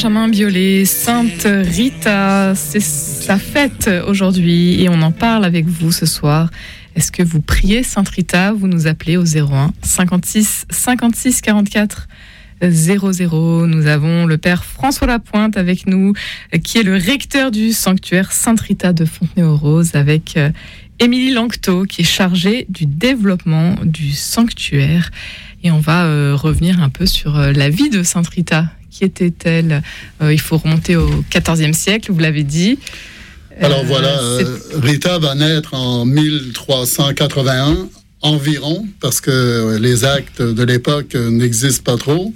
Benjamin Biolay, Sainte Rita, c'est sa fête aujourd'hui et on en parle avec vous ce soir. Est-ce que vous priez Sainte Rita? Vous nous appelez au 01 56 56 44 00. Nous avons le père François Lapointe avec nous, qui est le recteur du sanctuaire Sainte Rita de Fontenay-aux-Roses, avec Émilie Lanctot, qui est chargée du développement du sanctuaire. Et on va revenir un peu sur la vie de Sainte Rita. Qui était-elle? Il faut remonter au XIVe siècle, vous l'avez dit. Alors voilà, Rita va naître en 1381 environ, parce que les actes de l'époque n'existent pas trop.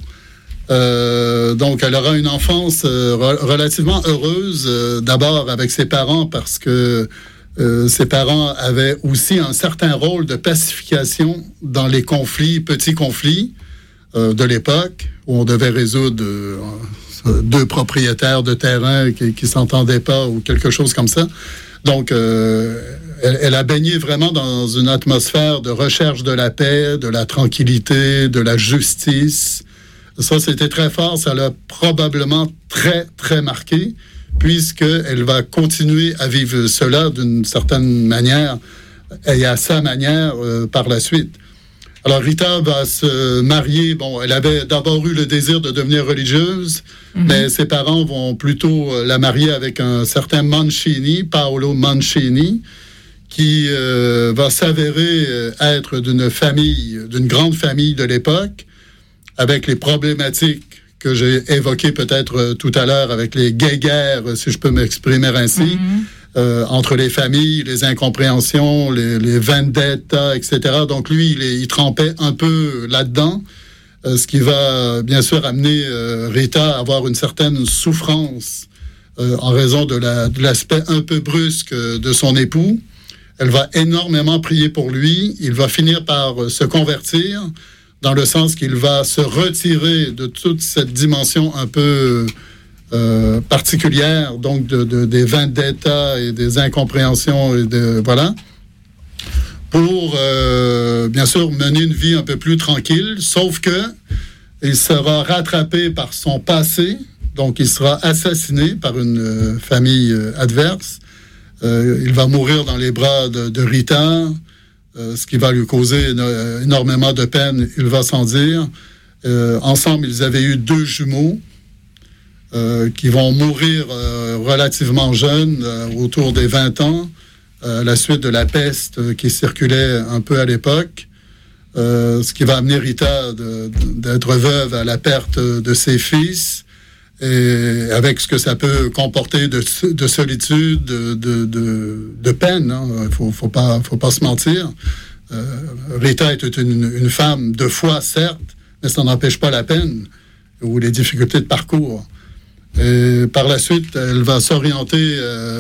Donc elle aura une enfance relativement heureuse, d'abord avec ses parents, parce que ses parents avaient aussi un certain rôle de pacification dans les petits conflits de l'époque, où on devait résoudre deux propriétaires de terrain qui s'entendaient pas ou quelque chose comme ça. Donc, elle a baigné vraiment dans une atmosphère de recherche de la paix, de la tranquillité, de la justice. Ça, c'était très fort. Ça l'a probablement très, très marqué, puisqu'elle va continuer à vivre cela d'une certaine manière et à sa manière par la suite. Alors, Rita va se marier. Bon, elle avait d'abord eu le désir de devenir religieuse, mais ses parents vont plutôt la marier avec un certain Mancini, Paolo Mancini, qui va s'avérer être d'une grande famille de l'époque, avec les problématiques que j'ai évoquées peut-être tout à l'heure, avec les guéguerres, si je peux m'exprimer ainsi, entre les familles, les incompréhensions, les vendettas, etc. Donc lui, il trempait un peu là-dedans, ce qui va bien sûr amener Rita à avoir une certaine souffrance en raison de l'aspect un peu brusque de son époux. Elle va énormément prier pour lui. Il va finir par se convertir, dans le sens qu'il va se retirer de toute cette dimension un peu particulière, donc des vendettas et des incompréhensions, voilà, pour bien sûr mener une vie un peu plus tranquille, sauf que il sera rattrapé par son passé, donc il sera assassiné par une famille adverse. Il va mourir dans les bras de Rita, ce qui va lui causer énormément de peine, il va s'en dire. Ensemble, ils avaient eu 2 jumeaux qui vont mourir relativement jeunes, autour des 20 ans, à la suite de la peste qui circulait un peu à l'époque, ce qui va amener Rita d'être veuve à la perte de ses fils, et avec ce que ça peut comporter de solitude, de peine. Hein. Faut pas se mentir. Rita était une femme de foi, certes, mais ça n'empêche pas la peine ou les difficultés de parcours. Et par la suite, elle va s'orienter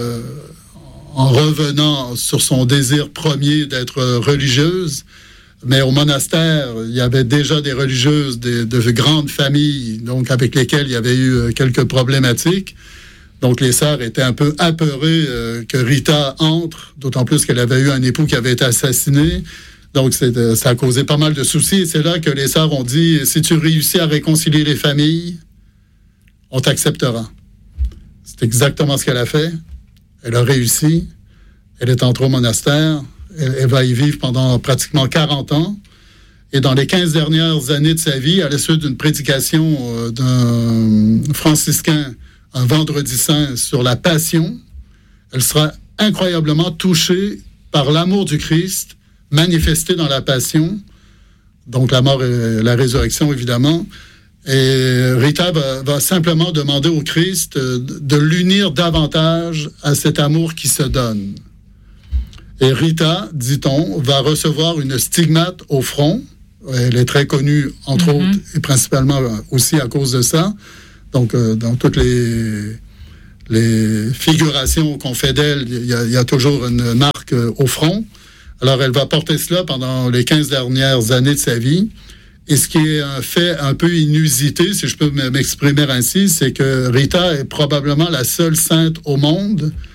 en revenant sur son désir premier d'être religieuse. Mais au monastère, il y avait déjà des religieuses de grandes familles, donc avec lesquelles il y avait eu quelques problématiques. Donc les sœurs étaient un peu apeurées que Rita entre, d'autant plus qu'elle avait eu un époux qui avait été assassiné. Donc ça a causé pas mal de soucis. Et c'est là que les sœurs ont dit, si tu réussis à réconcilier les familles, on t'acceptera. C'est exactement ce qu'elle a fait. Elle a réussi. Elle est entrée au monastère. Elle va y vivre pendant pratiquement 40 ans. Et dans les 15 dernières années de sa vie, à la suite d'une prédication d'un franciscain un vendredi saint sur la passion, elle sera incroyablement touchée par l'amour du Christ manifesté dans la passion, donc la mort et la résurrection évidemment. Et Rita va simplement demander au Christ de l'unir davantage à cet amour qui se donne. Et Rita, dit-on, va recevoir une stigmate au front. Elle est très connue, entre autres, et principalement aussi à cause de ça. Donc, dans toutes les figurations qu'on fait d'elle, il y a toujours une marque au front. Alors, elle va porter cela pendant les 15 dernières années de sa vie. Et ce qui est un fait un peu inusité, si je peux m'exprimer ainsi, c'est que Rita est probablement la seule sainte au monde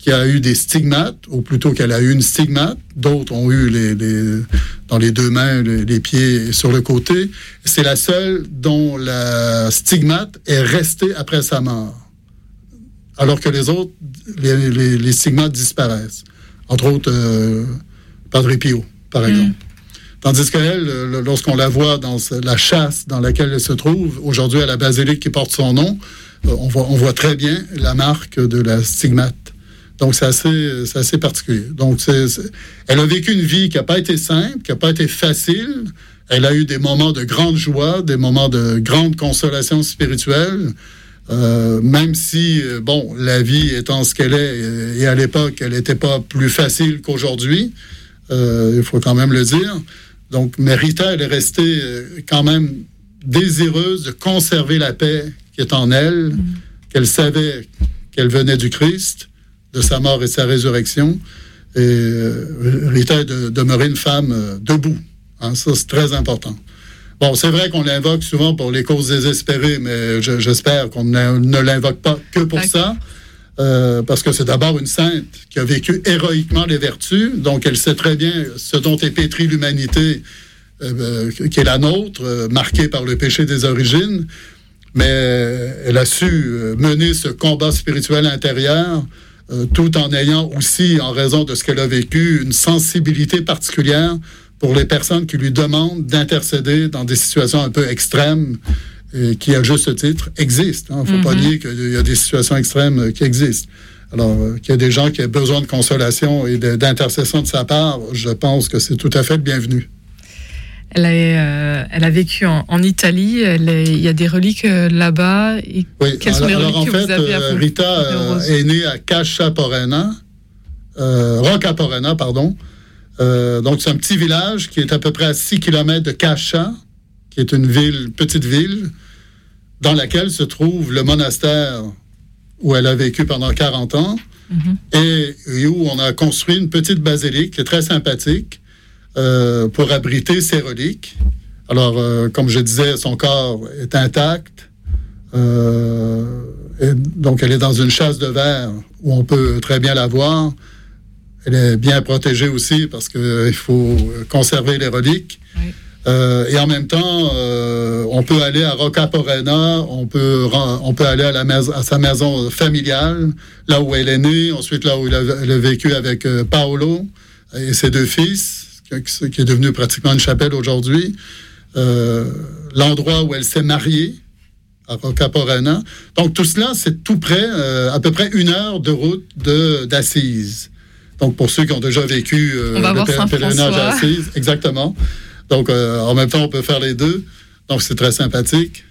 qui a eu des stigmates, ou plutôt qu'elle a eu une stigmate. D'autres ont eu dans les deux mains, les pieds sur le côté. C'est la seule dont la stigmate est restée après sa mort. Alors que les autres, les stigmates disparaissent. Entre autres, Padre Pio, par exemple. Tandis qu'elle, lorsqu'on la voit dans la châsse dans laquelle elle se trouve, aujourd'hui à la basilique qui porte son nom, on voit très bien la marque de la stigmate. Donc, c'est assez particulier. Donc, elle a vécu une vie qui n'a pas été simple, qui n'a pas été facile. Elle a eu des moments de grande joie, des moments de grande consolation spirituelle, même si, la vie étant ce qu'elle est, et à l'époque, elle n'était pas plus facile qu'aujourd'hui, il faut quand même le dire. Donc, mais Rita, elle est restée quand même désireuse de conserver la paix qui est en elle, qu'elle savait qu'elle venait du Christ, de sa mort et sa résurrection. Et Rita est demeurée une femme debout. Hein, ça, c'est très important. Bon, c'est vrai qu'on l'invoque souvent pour les causes désespérées, mais j'espère qu'on ne l'invoque pas que pour ça, parce que c'est d'abord une sainte qui a vécu héroïquement les vertus, donc elle sait très bien ce dont est pétrie l'humanité, qui est la nôtre, marquée par le péché des origines, mais elle a su mener ce combat spirituel intérieur, tout en ayant aussi, en raison de ce qu'elle a vécu, une sensibilité particulière pour les personnes qui lui demandent d'intercéder dans des situations un peu extrêmes et qui, à juste titre, existent. Il ne faut pas nier qu'il y a des situations extrêmes qui existent. Alors, qu'il y a des gens qui aient besoin de consolation et d'intercession de sa part, je pense que c'est tout à fait le bienvenu. Elle a vécu en Italie. Il y a des reliques là-bas. Et oui, quelles sont les reliques que vous avez à Rita est née à Roccaporena, pardon. Donc, c'est un petit village qui est à peu près à 6 km de Cascia, qui est une petite ville, dans laquelle se trouve le monastère où elle a vécu pendant 40 ans, et où on a construit une petite basilique qui est très sympathique, pour abriter ses reliques. Alors, comme je disais, son corps est intact. Et donc, elle est dans une châsse de verre où on peut très bien la voir. Elle est bien protégée aussi parce qu'il faut conserver les reliques. Oui. Et en même temps, on peut aller à Roccaporena, on peut aller à sa maison familiale, là où elle est née, ensuite là où elle a vécu avec Paolo et ses 2 fils, qui est devenu pratiquement une chapelle aujourd'hui, l'endroit où elle s'est mariée, à Roccaporena. Donc, tout cela, c'est tout près, à peu près 1 heure de route d'Assise. Donc, pour ceux qui ont déjà vécu le pèlerinage à Assise, exactement. Donc, en même temps, on peut faire les deux. Donc, c'est très sympathique.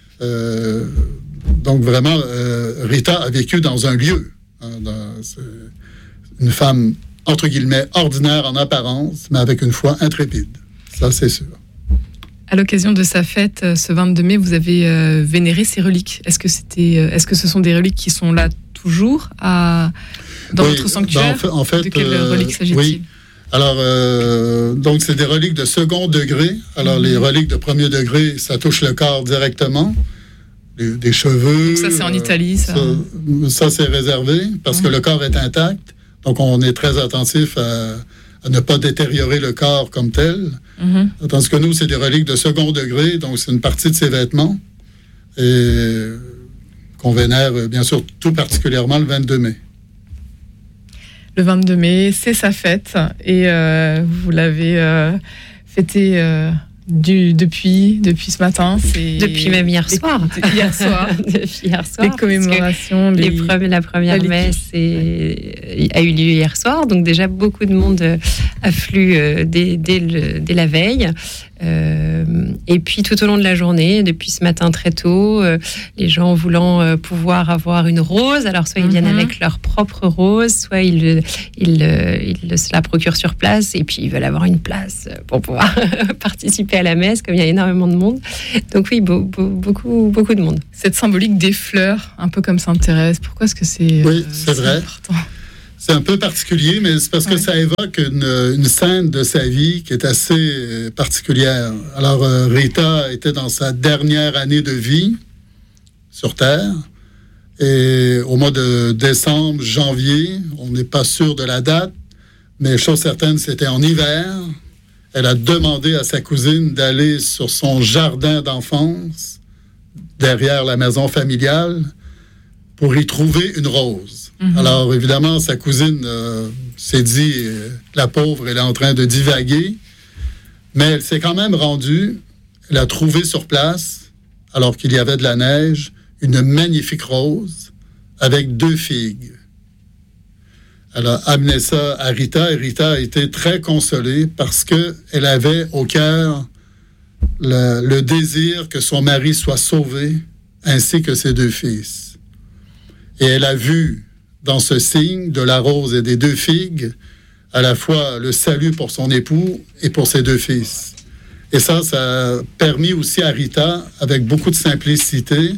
Donc, vraiment, Rita a vécu dans un lieu. C'est une femme entre guillemets, ordinaire en apparence, mais avec une foi intrépide. Ça, c'est sûr. À l'occasion de sa fête, ce 22 mai, vous avez vénéré ces reliques. Est-ce que ce sont des reliques qui sont là toujours dans votre sanctuaire? En fait, de quelles reliques s'agit-il? Oui. Alors, donc, c'est des reliques de second degré. Alors, les reliques de premier degré, ça touche le corps directement. Des cheveux. Donc ça, c'est en Italie, ça? Ça, c'est réservé, parce que le corps est intact. Donc, on est très attentif à ne pas détériorer le corps comme tel. Tandis que nous, c'est des reliques de second degré, donc c'est une partie de ses vêtements, et qu'on vénère, bien sûr, tout particulièrement le 22 mai. Le 22 mai, c'est sa fête, et vous l'avez fêté depuis ce matin. Depuis même hier soir. Depuis hier soir. Les commémorations. La première messe a eu lieu hier soir. Donc déjà, beaucoup de monde afflue dès la veille. Et puis tout au long de la journée, depuis ce matin très tôt, les gens voulant pouvoir avoir une rose, alors soit ils viennent avec leur propre rose, soit ils se la procurent sur place, et puis ils veulent avoir une place pour pouvoir participer à la messe, comme il y a énormément de monde. Donc oui, beaucoup de monde. Cette symbolique des fleurs, un peu comme Sainte Thérèse, pourquoi est-ce que c'est vrai. Important? C'est un peu particulier, mais c'est parce que ça évoque une scène de sa vie qui est assez particulière. Alors, Rita était dans sa dernière année de vie sur Terre, Et au mois de décembre, janvier, on n'est pas sûr de la date, mais chose certaine, c'était en hiver. Elle a demandé à sa cousine d'aller sur son jardin d'enfance, derrière la maison familiale, pour y trouver une rose. Mm-hmm. Alors, évidemment, sa cousine s'est dit, la pauvre, elle est en train de divaguer, mais elle s'est quand même rendue. Elle a trouvé sur place, alors qu'il y avait de la neige, une magnifique rose avec 2 figues. Elle a amené ça à Rita, et Rita a été très consolée parce qu'elle avait au cœur le désir que son mari soit sauvé, ainsi que ses 2 fils. Et elle a vu dans ce signe de la rose et des 2 figues à la fois le salut pour son époux et pour ses 2 fils. Et ça a permis aussi à Rita, avec beaucoup de simplicité,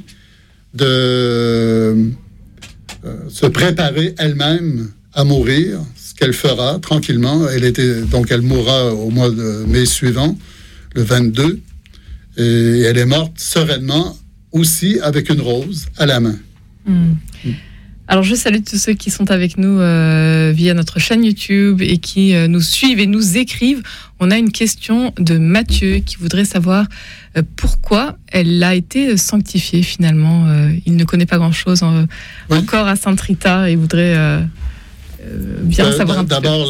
de se préparer elle-même à mourir, ce qu'elle fera tranquillement. Elle mourra au mois de mai suivant, le 22, et elle est morte sereinement, aussi avec une rose à la main. Alors, je salue tous ceux qui sont avec nous via notre chaîne YouTube et qui nous suivent et nous écrivent. On a une question de Mathieu qui voudrait savoir pourquoi elle a été sanctifiée finalement. Il ne connaît pas grand-chose encore à Sainte Rita et voudrait bien savoir un peu. D'abord,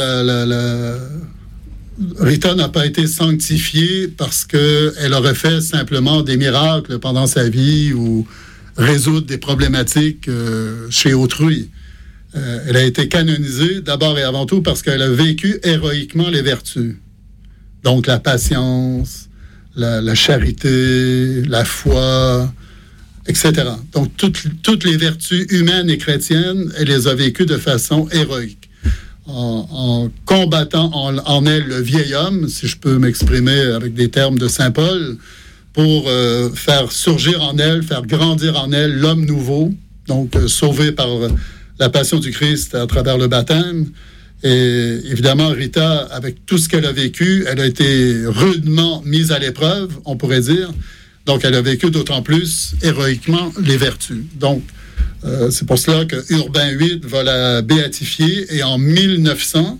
Rita n'a pas été sanctifiée parce qu'elle aurait fait simplement des miracles pendant sa vie ou résoudre des problématiques chez autrui. Elle a été canonisée d'abord et avant tout parce qu'elle a vécu héroïquement les vertus. Donc la patience, la charité, la foi, etc. Donc toutes les vertus humaines et chrétiennes, elle les a vécues de façon héroïque. En combattant en elle le vieil homme, si je peux m'exprimer avec des termes de Saint Paul, pour faire surgir en elle, faire grandir en elle l'homme nouveau, donc sauvé par la passion du Christ à travers le baptême. Et évidemment, Rita, avec tout ce qu'elle a vécu, elle a été rudement mise à l'épreuve, on pourrait dire. Donc, elle a vécu d'autant plus héroïquement les vertus. Donc, c'est pour cela que Urbain VIII va la béatifier. Et en 1900,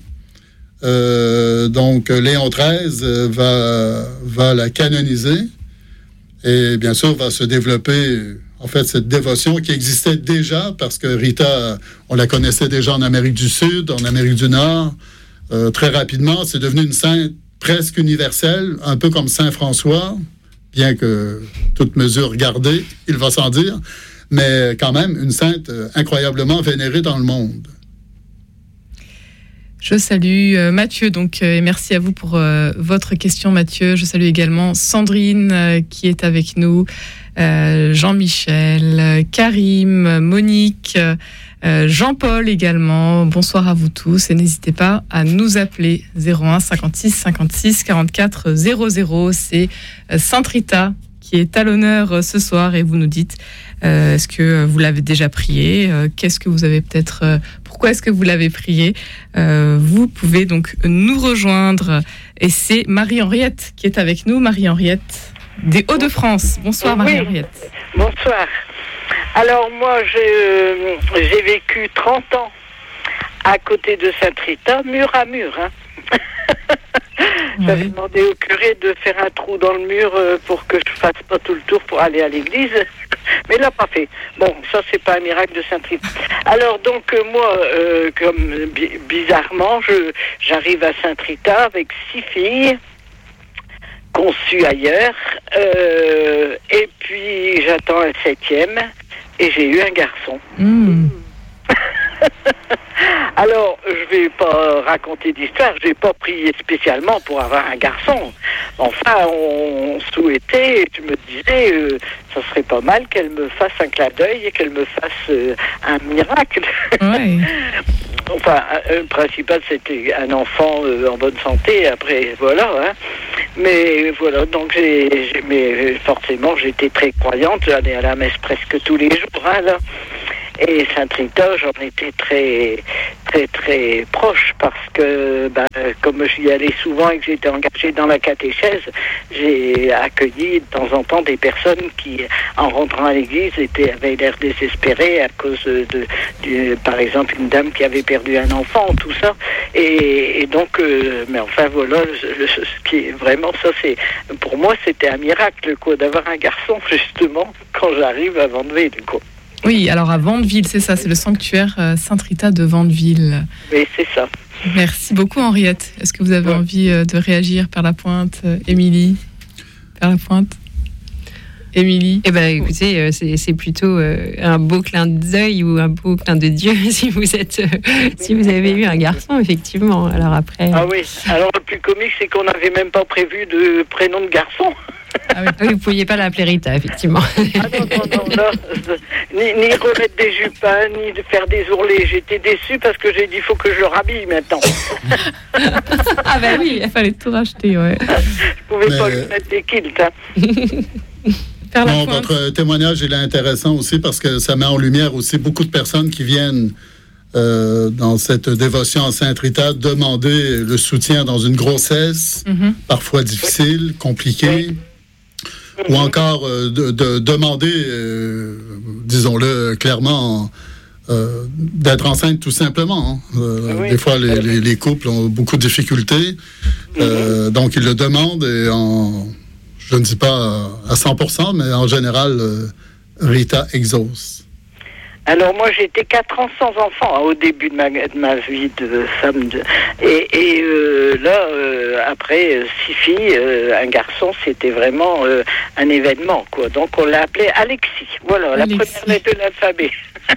donc Léon XIII va la canoniser. Et bien sûr, va se développer, en fait, cette dévotion qui existait déjà, parce que Rita, on la connaissait déjà en Amérique du Sud, en Amérique du Nord. Très rapidement, c'est devenu une sainte presque universelle, un peu comme Saint François, bien que toute mesure gardée, il va sans dire, mais quand même une sainte incroyablement vénérée dans le monde. Je salue Mathieu, donc, et merci à vous pour votre question, Mathieu. Je salue également Sandrine qui est avec nous, Jean-Michel, Karim, Monique, Jean-Paul également. Bonsoir à vous tous et n'hésitez pas à nous appeler 01 56 56 44 00. C'est Sainte Rita qui est à l'honneur ce soir et vous nous dites est-ce que vous l'avez déjà prié, qu'est-ce que vous avez peut-être, pourquoi est-ce que vous l'avez prié. Vous pouvez donc nous rejoindre et c'est Marie-Henriette qui est avec nous. Marie-Henriette des Hauts-de-France. Bonsoir Marie-Henriette. Bonsoir. Alors moi j'ai vécu 30 ans à côté de Sainte Rita, mur à mur. J'avais demandé au curé de faire un trou dans le mur pour que je fasse pas tout le tour pour aller à l'église, mais il l'a pas fait. Bon, ça c'est pas un miracle de Sainte Rita. Alors donc moi, comme bizarrement, j'arrive à Sainte Rita avec 6 filles conçues ailleurs, et puis j'attends un 7e et j'ai eu un garçon. Alors, je vais pas raconter d'histoire, je vais pas prier spécialement pour avoir un garçon. Enfin, on souhaitait, je me disais, ça serait pas mal qu'elle me fasse un clin d'œil et qu'elle me fasse un miracle. Ouais. Enfin, le principal, c'était un enfant en bonne santé, après, voilà. Hein. Mais voilà, donc mais forcément, j'étais très croyante, j'allais à la messe presque tous les jours, hein, là. Et Sainte Rita, j'en étais très, très, très proche parce que, comme j'y allais souvent et que j'étais engagée dans la catéchèse, j'ai accueilli de temps en temps des personnes qui, en rentrant à l'église, avaient l'air désespérées à cause par exemple, une dame qui avait perdu un enfant, tout ça. Et donc, mais enfin voilà, ce qui est vraiment ça, pour moi, c'était un miracle, quoi, d'avoir un garçon justement quand j'arrive à Vandeville, quoi. Oui, alors à Vandeville, c'est ça, c'est le sanctuaire Sainte Rita de Vandeville. Oui, c'est ça. Merci beaucoup, Henriette. Est-ce que vous avez envie de réagir par la pointe, Émilie? Par la pointe, Émilie? Eh ben, écoutez, c'est plutôt un beau clin d'œil ou un beau clin de Dieu si vous avez eu un garçon, effectivement. Alors après. Ah oui. Alors le plus comique, c'est qu'on n'avait même pas prévu de prénom de garçon. Ah oui, vous ne pouviez pas l'appeler Rita, effectivement. Ah non, là, ni remettre des jupins, ni de faire des ourlets. J'étais déçue parce que j'ai dit, il faut que je le rhabille maintenant. Ah ben oui, il fallait tout racheter, ouais. Je pouvais pas lui mettre des kilts, hein. Non, votre témoignage, il est intéressant aussi parce que ça met en lumière aussi beaucoup de personnes qui viennent dans cette dévotion à Sainte Rita demander le soutien dans une grossesse, parfois difficile, compliquée. Ou encore de demander, disons-le clairement, d'être enceinte tout simplement. Oui. Des fois, les couples ont beaucoup de difficultés. Donc, ils le demandent et je ne dis pas à 100%, mais en général, Rita exauce. Alors moi j'étais 4 ans sans enfant au début de ma vie de femme après 6 filles, un garçon, c'était vraiment un événement, quoi. Donc on l'a appelé Alexis. Voilà, Alexis. La première lettre de l'alphabet.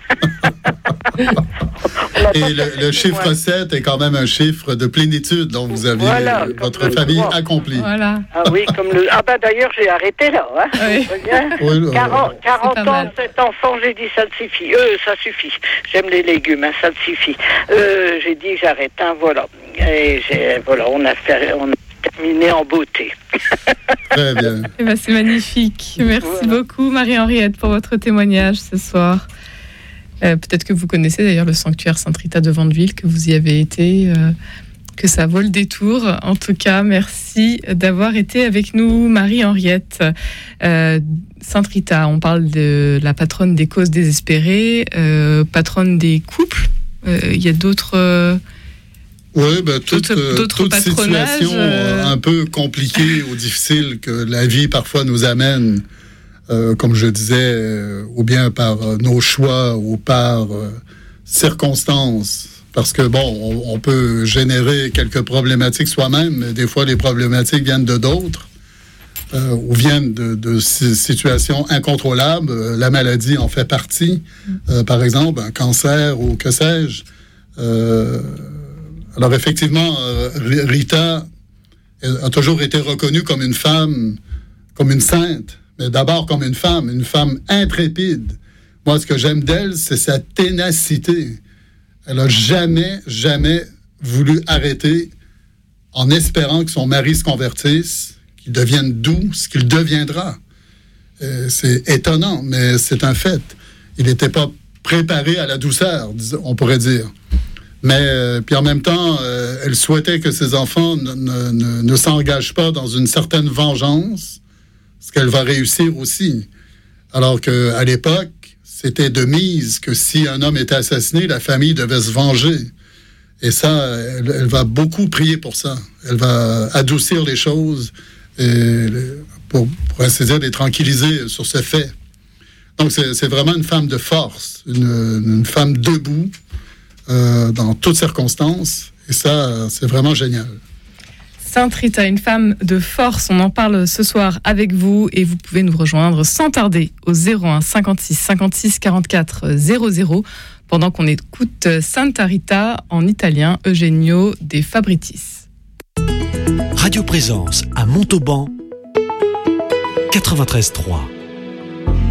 Et le chiffre 7 est quand même un chiffre de plénitude dont vous aviez votre famille accomplie. Voilà. Ah oui, d'ailleurs j'ai arrêté là. Hein. Oui. 40 ans, 7 enfants, j'ai dit ça suffit. Ça suffit. J'aime les légumes, hein, ça suffit. J'ai dit j'arrête, hein, voilà. Et on a terminé en beauté. Très bien. C'est magnifique. Merci beaucoup Marie-Henriette pour votre témoignage ce soir. Peut-être que vous connaissez d'ailleurs le sanctuaire Sainte Rita de Vandeville, que vous y avez été, que ça vaut le détour. En tout cas, merci d'avoir été avec nous, Marie-Henriette. Sainte Rita, on parle de la patronne des causes désespérées, patronne des couples. Il y a d'autres... Oui, toute situation un peu compliquée ou difficile que la vie parfois nous amène, comme je disais, ou bien par nos choix ou par circonstances. Parce que, on peut générer quelques problématiques soi-même, mais des fois, les problématiques viennent de d'autres ou viennent de situations incontrôlables. La maladie en fait partie. Par exemple, un cancer ou que sais-je. Alors, effectivement, Rita a toujours été reconnue comme une femme, comme une sainte, mais d'abord comme une femme intrépide. Moi, ce que j'aime d'elle, c'est sa ténacité. Elle n'a jamais voulu arrêter en espérant que son mari se convertisse, qu'il devienne doux, ce qu'il deviendra. C'est étonnant, mais c'est un fait. Il n'était pas préparé à la douceur, on pourrait dire. Mais puis en même temps, elle souhaitait que ses enfants ne s'engagent pas dans une certaine vengeance, ce qu'elle va réussir aussi. Alors qu'à l'époque, c'était de mise que si un homme était assassiné, la famille devait se venger. Et ça, elle va beaucoup prier pour ça. Elle va adoucir les choses et pour ainsi dire, les tranquilliser sur ce fait. Donc, c'est vraiment une femme de force, une femme debout dans toutes circonstances. Et ça, c'est vraiment génial. Sainte Rita, une femme de force, on en parle ce soir avec vous et vous pouvez nous rejoindre sans tarder au 01 56 56 44 00 pendant qu'on écoute Santa Rita en italien, Eugenio De Fabritis. Radio Présence à Montauban 93.3.